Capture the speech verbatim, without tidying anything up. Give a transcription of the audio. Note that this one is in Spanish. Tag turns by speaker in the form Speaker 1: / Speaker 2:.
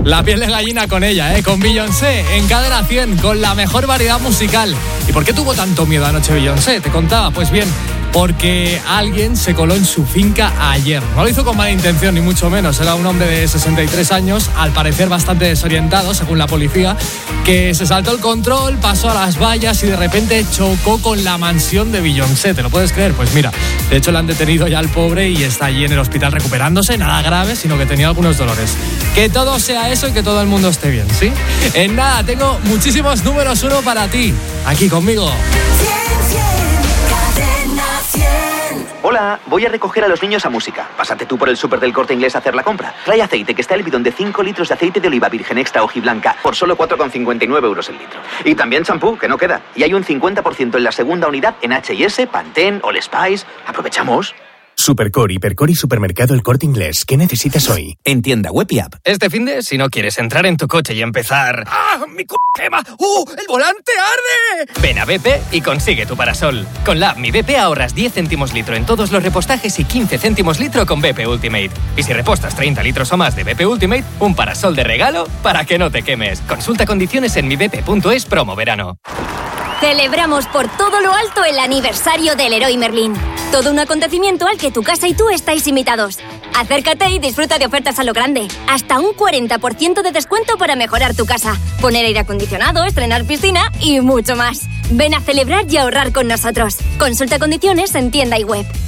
Speaker 1: La piel de gallina con ella, ¿eh? Con Beyoncé, en Cadena cien, con la mejor variedad musical. ¿Y por qué tuvo tanto miedo anoche Beyoncé? Te contaba, pues bien, porque alguien se coló en su finca ayer. No lo hizo con mala intención, ni mucho menos. Era un hombre de sesenta y tres años, al parecer bastante desorientado, según la policía, que se saltó el control, pasó a las vallas y de repente chocó con la mansión de Beyoncé. ¿Te lo puedes creer? Pues mira, de hecho le han detenido ya al pobre y está allí en el hospital recuperándose. Nada grave, sino que tenía algunos dolores. Que todo sea eso y que todo el mundo esté bien, ¿sí? En nada, tengo muchísimos números uno para ti. Aquí conmigo.
Speaker 2: Hola, voy a recoger a los niños a música. Pásate tú por el súper del Corte Inglés a hacer la compra. Trae aceite, que está el bidón de cinco litros de aceite de oliva virgen extra hojiblanca por solo cuatro con cincuenta y nueve euros el litro. Y también champú, que no queda. Y hay un cincuenta por ciento en la segunda unidad en H y S, Pantene, All Spice. ¿Aprovechamos?
Speaker 3: Supercore, Hipercore y Supermercado El Corte Inglés. ¿Qué necesitas hoy?
Speaker 4: En tienda web y app.
Speaker 5: Este finde, si no quieres entrar en tu coche y empezar...
Speaker 1: ¡Ah, mi c*** quema! ¡Uh, el volante arde!
Speaker 5: Ven a B P y consigue tu parasol. Con la app Mi B P ahorras diez céntimos litro en todos los repostajes y quince céntimos litro con B P Ultimate. Y si repostas treinta litros o más de B P Ultimate, un parasol de regalo para que no te quemes. Consulta condiciones en mi b p punto es promo verano.
Speaker 6: Celebramos por todo lo alto el aniversario del Leroy Merlin. Todo un acontecimiento al que tu casa y tú estáis invitados. Acércate y disfruta de ofertas a lo grande. Hasta un cuarenta por ciento de descuento para mejorar tu casa, poner aire acondicionado, estrenar piscina y mucho más. Ven a celebrar y ahorrar con nosotros. Consulta condiciones en tienda y web.